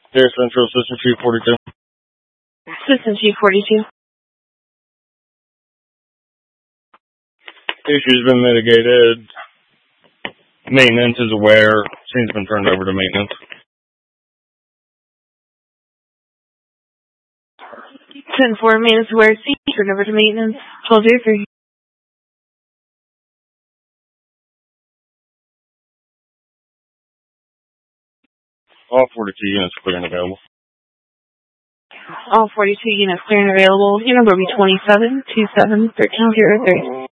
Air Central, System Chief 42. System Chief 42. Issue's been mitigated. Maintenance is aware. Scene's been turned over to maintenance. 10-4, maintenance aware, scene turned over to maintenance. 12-3. All 42 units clear and available. All 42 units clear and available. Your number will be 27-27-1303.